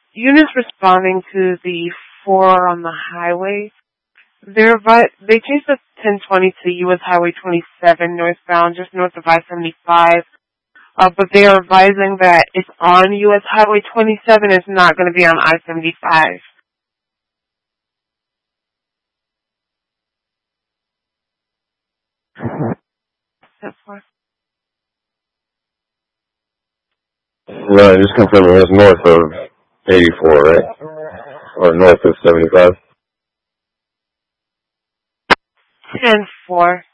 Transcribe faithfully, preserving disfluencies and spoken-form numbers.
units responding to the four on the highway. They're vi- they changed the ten twenty to U S Highway twenty-seven northbound, just north of I seventy-five. Uh, but they are advising that it's on U S Highway twenty-seven. It's not going to be on I seventy-five. That's fine. Right, just confirming it was north of eighty-four, right? Or north of seventy-five? ten four.